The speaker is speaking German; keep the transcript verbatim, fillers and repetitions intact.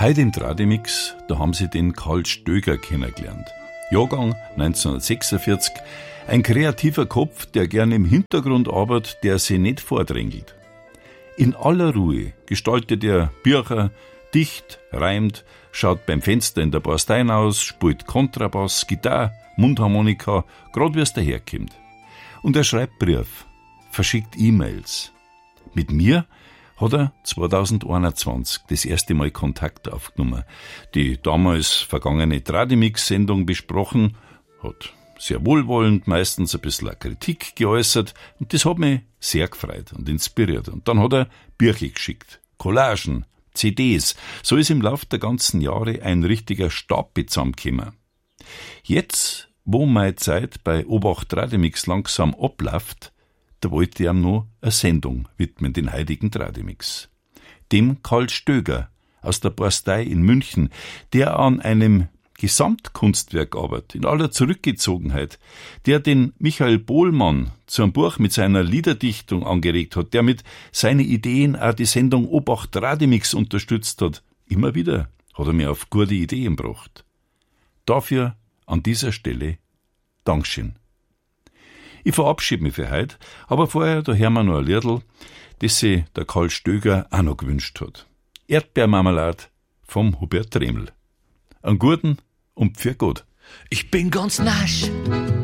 Heute im Tradimix, da haben sie den Karl Stöger kennengelernt. Jahrgang neunzehnhundertsechsundvierzig, ein kreativer Kopf, der gern im Hintergrund arbeitet, der sich nicht vordrängelt. In aller Ruhe gestaltet er Bücher, dicht, reimt, schaut beim Fenster in der Bastei aus, spielt Kontrabass, Gitarre, Mundharmonika, grad wie es daherkommt. Und er schreibt Brief, verschickt E-Mails. Mit mir hat er zweitausendeinundzwanzig das erste Mal Kontakt aufgenommen, die damals vergangene Tradimix-Sendung besprochen, hat sehr wohlwollend meistens ein bisschen eine Kritik geäußert und das hat mich sehr gefreut und inspiriert. Und dann hat er Bücher geschickt, Collagen, C Ds, so ist im Lauf der ganzen Jahre ein richtiger Stapel zusammengekommen. Jetzt, wo meine Zeit bei Obacht Tradimix langsam abläuft, da wollte ich ihm noch eine Sendung widmen, den heutigen Tradimix. Dem Karl Stöger aus der Bastei in München, der an einem Gesamtkunstwerk arbeitet, in aller Zurückgezogenheit, der den Michael Bohlmann zu einem Buch mit seiner Liederdichtung angeregt hat, der mit seinen Ideen auch die Sendung Obacht Tradimix unterstützt hat. Immer wieder hat er mir auf gute Ideen gebracht. Dafür an dieser Stelle Dankeschön. Ich verabschiede mich für heute, aber vorher, da hören wir noch ein Liedl, das sich der Karl Stöger auch noch gewünscht hat. Erdbeermarmelade vom Hubert Treml. Einen guten und für Gott. Ich bin ganz nasch